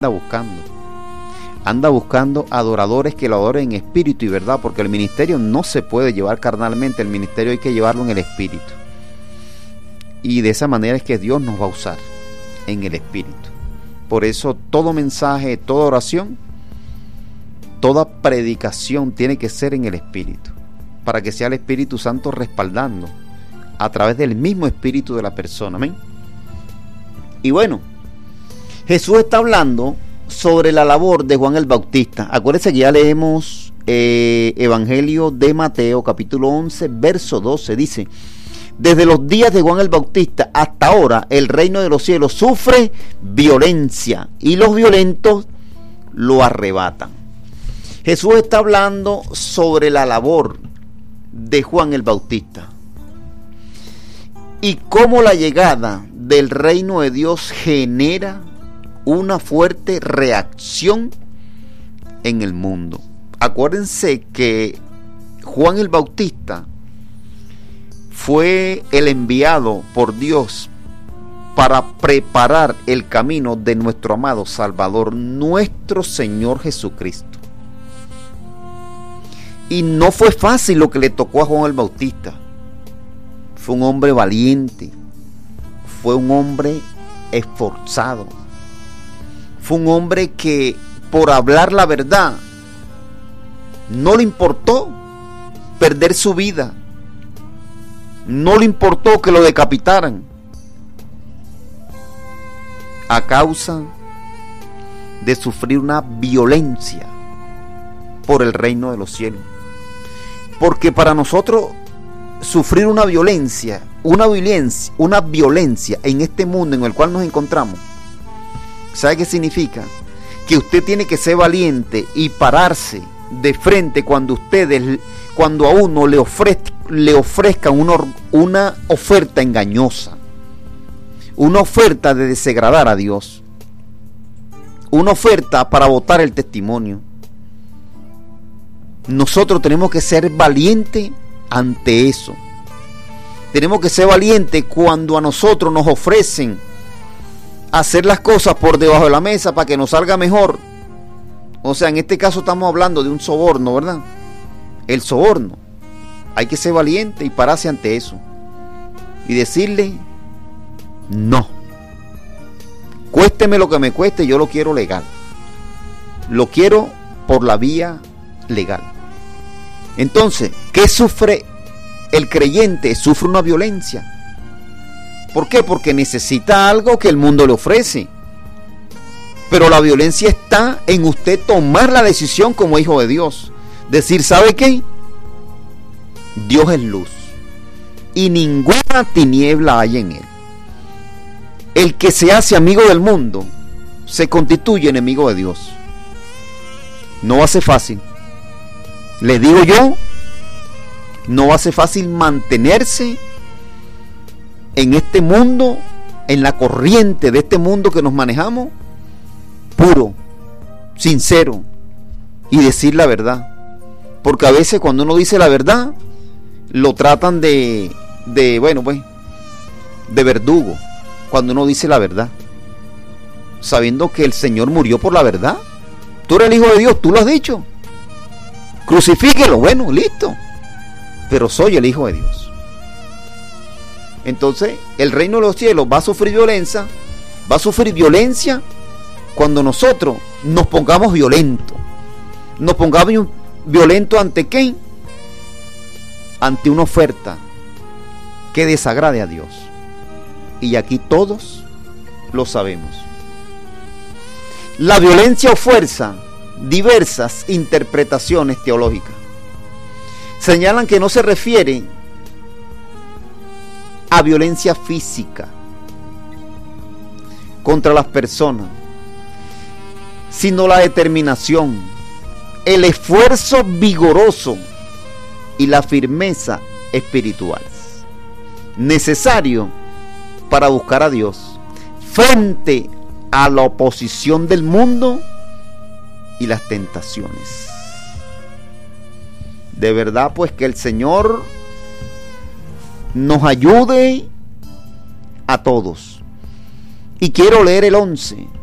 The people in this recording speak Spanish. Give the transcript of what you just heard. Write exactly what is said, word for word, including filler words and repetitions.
buscando. Anda buscando adoradores que lo adoren en espíritu y verdad, porque el ministerio no se puede llevar carnalmente, el ministerio hay que llevarlo en el espíritu. Y de esa manera es que Dios nos va a usar, en el espíritu. Por eso todo mensaje, toda oración, toda predicación tiene que ser en el espíritu, para que sea el Espíritu Santo respaldando a través del mismo espíritu de la persona. Amén. Y bueno, Jesús está hablando sobre la labor de Juan el Bautista. Acuérdense que ya leemos eh, Evangelio de Mateo, capítulo once, verso doce. Dice: desde los días de Juan el Bautista hasta ahora, el reino de los cielos sufre violencia y los violentos lo arrebatan. Jesús está hablando sobre la labor de Juan el Bautista y cómo la llegada del reino de Dios genera una fuerte reacción en el mundo. Acuérdense que Juan el Bautista fue el enviado por Dios para preparar el camino de nuestro amado Salvador, nuestro Señor Jesucristo. Y no fue fácil lo que le tocó a Juan el Bautista. Fue un hombre valiente, fue un hombre esforzado, fue un hombre que por hablar la verdad no le importó perder su vida, no le importó que lo decapitaran a causa de sufrir una violencia por el reino de los cielos. Porque para nosotros sufrir una violencia, una violencia, una violencia en este mundo en el cual nos encontramos, ¿sabe qué significa? Que usted tiene que ser valiente y pararse de frente cuando ustedes, cuando a uno le, ofrez, le ofrezcan una, una oferta engañosa, una oferta de desagradar a Dios, una oferta para botar el testimonio. Nosotros tenemos que ser valientes ante eso. Tenemos que ser valientes cuando a nosotros nos ofrecen hacer las cosas por debajo de la mesa para que nos salga mejor. O sea, en este caso estamos hablando de un soborno, ¿verdad? El soborno. Hay que ser valiente y pararse ante eso y decirle: no, cuésteme lo que me cueste, yo lo quiero legal, lo quiero por la vía legal. Entonces, ¿qué sufre el creyente? Sufre una violencia. ¿Por qué? Porque necesita algo que el mundo le ofrece. Pero la violencia está en usted tomar la decisión como hijo de Dios. Decir: ¿sabe qué? Dios es luz y ninguna tiniebla hay en él. El que se hace amigo del mundo se constituye enemigo de Dios. No va a ser fácil. Le digo yo, no va a ser fácil mantenerse en este mundo, en la corriente de este mundo que nos manejamos, puro, sincero y decir la verdad. Porque a veces cuando uno dice la verdad, lo tratan de, de bueno pues, de verdugo. Cuando uno dice la verdad, sabiendo que el Señor murió por la verdad. Tú eres el Hijo de Dios, tú lo has dicho. Crucifíquelo, bueno, listo. Pero soy el Hijo de Dios. Entonces, el reino de los cielos va a sufrir violencia, va a sufrir violencia cuando nosotros nos pongamos violentos. Nos pongamos violentos ante ¿qué? Ante una oferta que desagrade a Dios. Y aquí todos lo sabemos. La violencia o fuerza, diversas interpretaciones teológicas señalan que no se refiere a violencia física contra las personas, sino la determinación, el esfuerzo vigoroso y la firmeza espiritual necesario para buscar a Dios frente a la oposición del mundo y las tentaciones. De verdad, pues, que el Señor nos ayude a todos. Y quiero leer el once